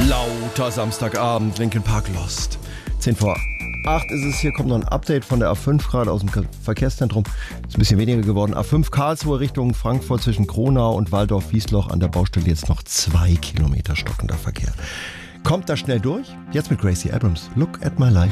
Lauter Samstagabend, Linkin Park Lost. 10 vor 8 ist es, hier kommt noch ein Update von der A5 gerade aus dem Verkehrszentrum. Ist ein bisschen weniger geworden. A5 Karlsruhe Richtung Frankfurt zwischen Kronau und Waldorf-Wiesloch an der Baustelle jetzt noch 2 Kilometer stockender Verkehr. Kommt da schnell durch? Jetzt mit Gracie Abrams. Look at my life.